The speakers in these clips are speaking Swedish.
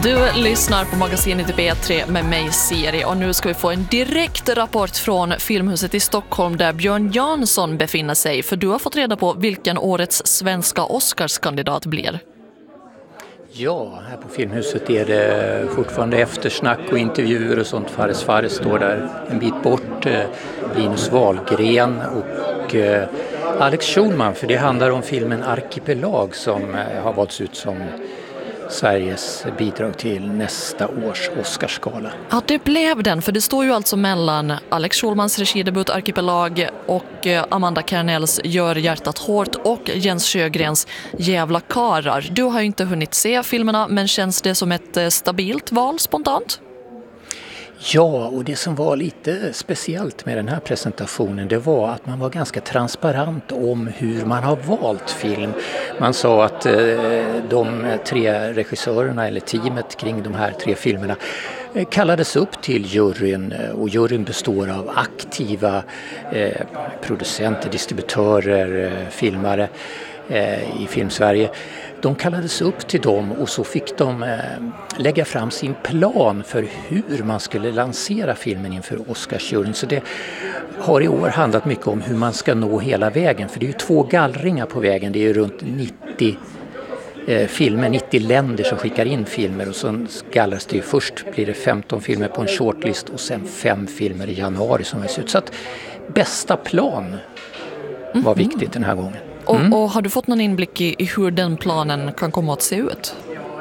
Du lyssnar på magasinet i B3 med mig Siri och nu ska vi få en direkt rapport från Filmhuset i Stockholm där Björn Jansson befinner sig, för du har fått reda på vilken årets svenska Oscarskandidat blir. Ja, här på Filmhuset är det fortfarande eftersnack och intervjuer och sånt. Fares står där en bit bort, Linus Wahlgren och Alex Schulman, för det handlar om filmen Arkipelag som har valts ut som Sveriges bidrag till nästa års Oscarsgala. Ja, det blev den, för det står ju alltså mellan Alex Schulmans regidebut Arkipelag och Amanda Kernells Gör hjärtat hårt och Jens Sjögrens Jävla karar. Du har ju inte hunnit se filmerna, men känns det som ett stabilt val spontant? Ja, och det som var lite speciellt med den här presentationen, det var att man var ganska transparent om hur man har valt film. Man sa att de tre regissörerna eller teamet kring de här tre filmerna kallades upp till juryn, och juryn består av aktiva producenter, distributörer, filmare i Filmsverige. De kallades upp till dem och så fick de lägga fram sin plan för hur man skulle lansera filmen inför Oscarsjuryn. Så det har i år handlat mycket om hur man ska nå hela vägen. För det är ju 2 gallringar på vägen. Det är ju runt 90 filmer, 90 länder som skickar in filmer. Och så gallras det ju först, blir det 15 filmer på en shortlist och sen 5 filmer i januari som väljs ut. Så att bästa plan var viktigt den här gången. Och har du fått någon inblick i hur den planen kan komma att se ut?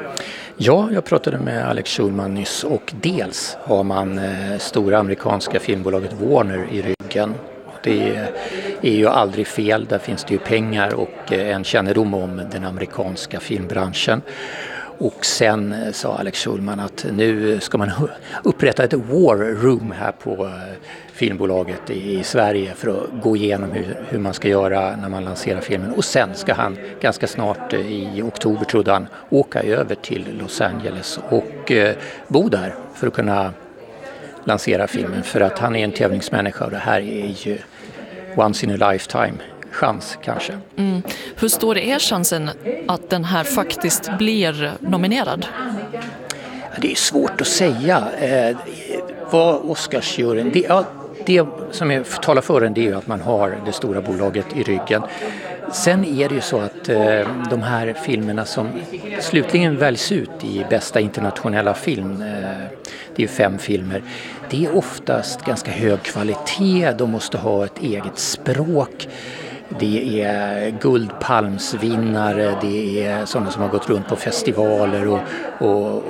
Ja, jag pratade med Alex Schulman nyss och dels har man stora amerikanska filmbolaget Warner i ryggen. Det är ju aldrig fel, där finns det ju pengar och en kännedom om den amerikanska filmbranschen. Och sen sa Alex Schulman att nu ska man upprätta ett war room här på filmbolaget i Sverige för att gå igenom hur man ska göra när man lanserar filmen. Och sen ska han ganska snart i oktober, trodde han, åka över till Los Angeles och bo där för att kunna lansera filmen. För att han är en tävlingsmänniska och det här är ju once in a lifetime chans kanske. Hur stor är chansen att den här faktiskt blir nominerad? Det är svårt att säga. Vad Oscarsjuryn... Det som talar för den, det är ju att man har det stora bolaget i ryggen. Sen är det ju så att de här filmerna som slutligen väljs ut i bästa internationella film, det är 5 filmer, det är oftast ganska hög kvalitet, de måste ha ett eget språk. Det är guldpalmsvinnare, det är sådana som har gått runt på festivaler och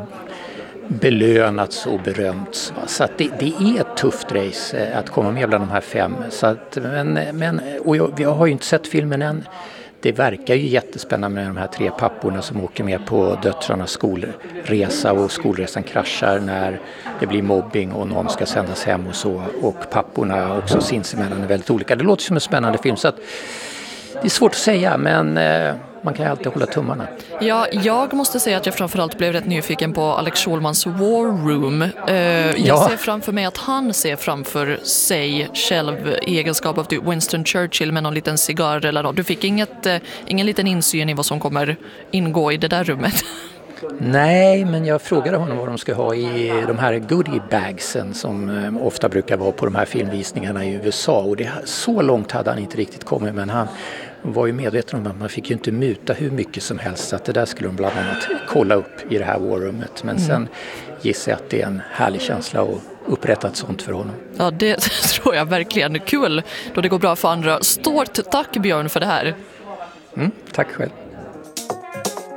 belönats och berömts. Så att det är ett tufft race att komma med bland de här 5. Så att, jag har ju inte sett filmen än. Det verkar ju jättespännande med de här 3 papporna som åker med på döttrarnas skolresa och skolresan kraschar när det blir mobbing och någon ska sändas hem och så. Och papporna också sinsemellan är väldigt olika. Det låter som en spännande film så att det är svårt att säga, men man kan ju alltid hålla tummarna. Ja, jag måste säga att jag framförallt blev rätt nyfiken på Alex Schulmans War Room. Jag ser framför mig att han ser framför sig själv i egenskap av Winston Churchill med någon liten cigarr eller något. Du fick ingen liten insyn i vad som kommer ingå i det där rummet. Nej, men jag frågade honom vad de ska ha i de här goodie bagsen som ofta brukar vara på de här filmvisningarna i USA. Och så långt hade han inte riktigt kommit, men han var ju medveten om att man fick ju inte muta hur mycket som helst. Så att det där skulle de bland annat kolla upp i det här warrummet. Men sen gissar jag att det är en härlig känsla att upprätta ett sånt för honom. Ja, det tror jag verkligen. Kul då det går bra för andra. Stort tack Björn för det här. Tack själv.